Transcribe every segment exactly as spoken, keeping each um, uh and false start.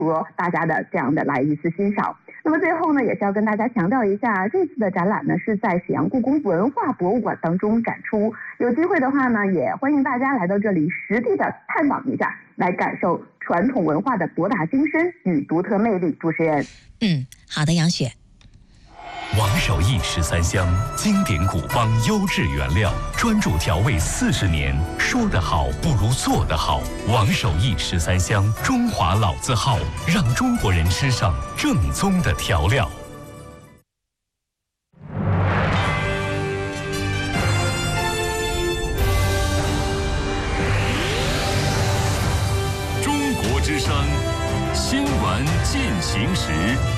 和大家的这样的来一次欣赏。那么最后呢，也是要跟大家强调一下，这次的展览呢是在沈阳故宫文化博物馆当中展出。有机会的话呢，也欢迎大家来到这里实地的探访一下，来感受传统文化的博大精深与独特魅力。主持人， 嗯，好的，杨雪。 王守义十三香，经典古方，优质原料，专注调味四十年。说得好不如做得好。王守义十三香，中华老字号，让中国人吃上正宗的调料。中国之声，新闻进行时。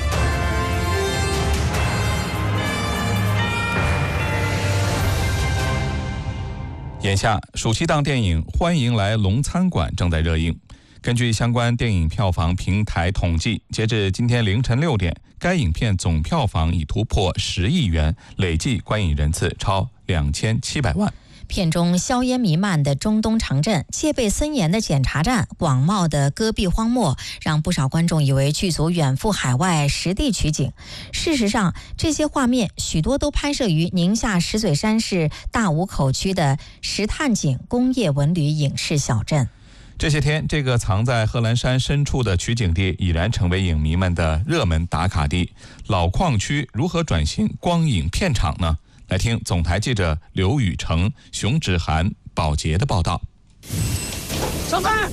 眼下，暑期档电影《欢迎来龙餐馆》正在热映。根据相关电影票房平台统计，截至今天凌晨六点，该影片总票房已突破十亿元，累计观影人次超两千七百万。 片中硝烟弥漫的中东城镇、戒备森严的检查站、广袤的戈壁荒漠，让不少观众以为剧组远赴海外实地取景。事实上，这些画面许多都拍摄于宁夏石嘴山市大武口区的石炭井工业文旅影视小镇。 这些天，这个藏在贺兰山深处的取景地已然成为影迷们的热门打卡地。老矿区如何转型光影片场呢？来听总台记者刘雨成、熊芷涵、宝洁的报道。 上台！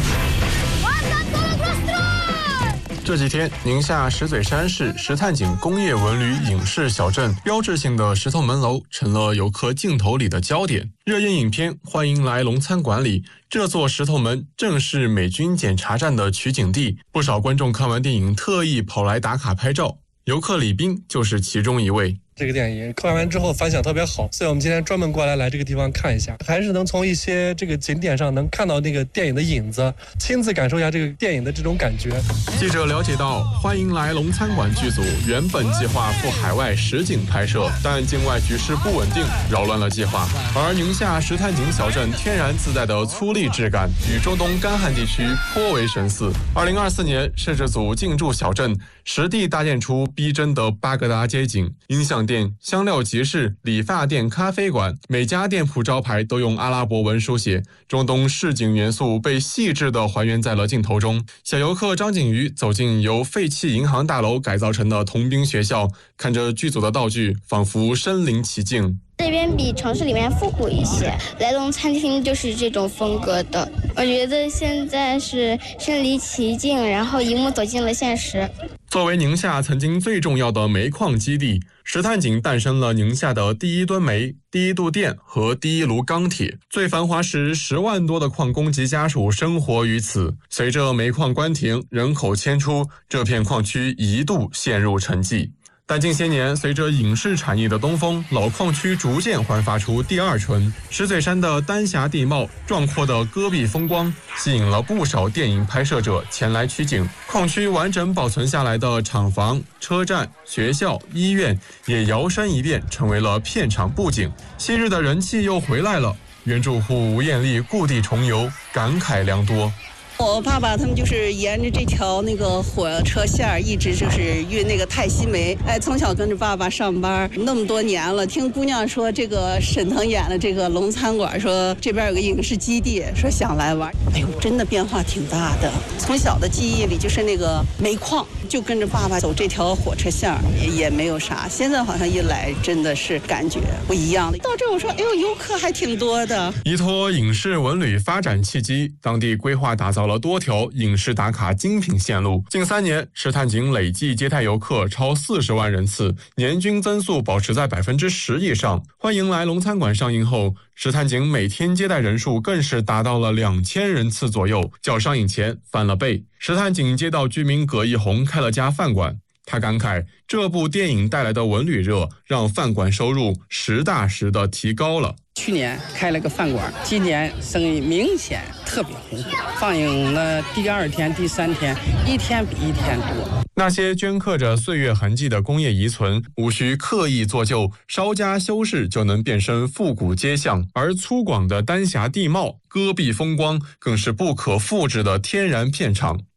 这几天，宁夏石嘴山市石炭井工业文旅影视小镇标志性的石头门楼成了游客镜头里的焦点。热映影片《欢迎来龙餐馆》里，这座石头门正是美军检查站的取景地，不少观众看完电影特意跑来打卡拍照。游客李斌就是其中一位。 这个电影看完之后反响特别好，所以我们今天专门过来来这个地方看一下，还是能从一些这个景点上能看到那个电影的影子，亲自感受一下这个电影的这种感觉。 记者了解到，欢迎来龙餐馆剧组原本计划赴海外实景拍摄，但境外局势不稳定，扰乱了计划。而宁夏石炭井小镇天然自带的粗粝质感，与中东干旱地区颇为神似。二零二四年，摄制组进驻小镇，实地搭建出逼真的巴格达街景，音响店、香料集市、理发店、咖啡馆，每家店铺招牌都用阿拉伯文书写，中东市井元素被细致地还原在了镜头中。小游客张景瑜走进由废弃银行大楼改造成的童兵学校，看着剧组的道具，仿佛身临其境。 这边比城市里面复古一些，来龙餐厅就是这种风格的。我觉得现在是身临其境，然后一幕走进了现实。 作为宁夏曾经最重要的煤矿基地，石炭井诞生了宁夏的第一吨煤、第一度电和第一炉钢铁。最繁华时，十万多的矿工及家属生活于此。随着煤矿关停，人口迁出，这片矿区一度陷入沉寂。但近些年，随着影视产业的东风，老矿区逐渐焕发出第二春。石嘴山的丹霞地貌、壮阔的戈壁风光，吸引了不少电影拍摄者前来取景。矿区完整保存下来的厂房、车站、学校、医院，也摇身一变成为了片场布景。昔日的人气又回来了，原住户吴艳丽故地重游，感慨良多。 我爸爸他们就是沿着这条那个火车线一直就是运那个泰西煤，哎，从小跟着爸爸上班那么多年了。听姑娘说，这个沈腾演的这个龙餐馆，说这边有个影视基地，说想来玩。哎呦，真的变化挺大的。从小的记忆里就是那个煤矿，就跟着爸爸走这条火车线也也没有啥。现在好像一来真的是感觉不一样了。到这我说，哎呦，游客还挺多的。 依托影视文旅发展契机，当地规划打造了多条影视打卡精品线路。近三年，石炭井累计接待游客超四十万人次，年均增速保持在百分之十以上。欢迎来龙餐馆上映后，石炭井每天接待人数更是达到了两千人次左右，较上映前翻了倍。石炭井街道居民葛一红开了家饭馆，他感慨这部电影带来的文旅热，让饭馆收入实打实的提高了。 去年开了个饭馆，今年生意明显特别红火。放映了第二天、第三天，一天比一天多。 那些镌刻着岁月痕迹的工业遗存，无需刻意做旧，稍加修饰就能变身复古街巷。而粗犷的丹霞地貌、戈壁风光，更是不可复制的天然片场。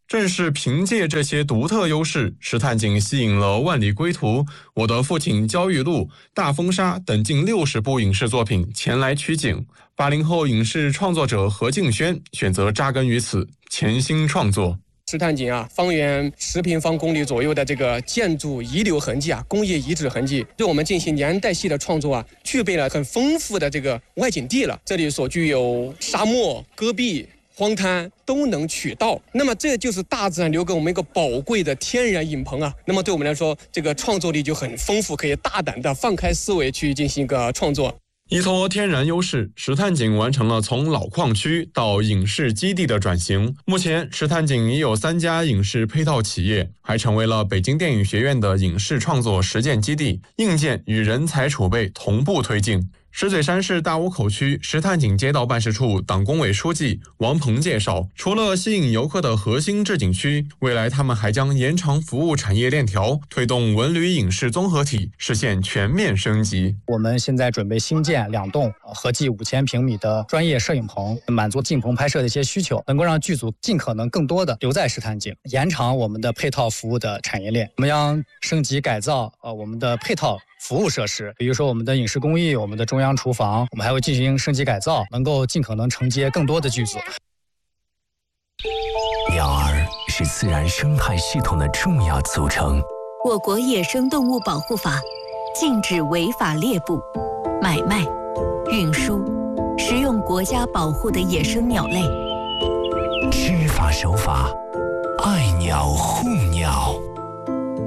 正是凭借这些独特优势，石探景吸引了《万里归途》、《我的父亲焦裕禄》、《大风沙》等近六十部影视作品前来取景。八零后影视创作者何敬轩选择扎根于此，潜心创作。 石探景啊，方圆十平方公里左右的这个建筑遗留痕迹啊，工业遗址痕迹，对我们进行年代系的创作啊，具备了很丰富的这个外景地了。这里所具有沙漠、戈壁、荒滩都能取到，那么这就是大自然留给我们一个宝贵的天然影棚啊。那么对我们来说，这个创作力就很丰富，可以大胆的放开思维去进行一个创作。 依托天然优势，石探景完成了从老矿区到影视基地的转型。目前，石探景已有三家影视配套企业，还成为了北京电影学院的影视创作实践基地，硬件与人才储备同步推进。石嘴山市大窝口区石探景街道办事处党工委书记王鹏介绍，除了吸引游客的核心置景区，未来他们还将延长服务产业链条，推动文旅影视综合体实现全面升级。 我们现在准备新建两栋合计五千平米的专业摄影棚，满足进棚拍摄的一些需求，能够让剧组尽可能更多的留在石探景，延长我们的配套服务的产业链。我们将升级改造呃我们的配套服务设施，比如说我们的影视工艺、我们的中央厨房，我们还会进行升级改造，能够尽可能承接更多的剧组。 鸟儿是自然生态系统的重要组成。 我国野生动物保护法禁止违法猎捕、买卖、运输、食用国家保护的野生鸟类。 知法守法，爱鸟护鸟。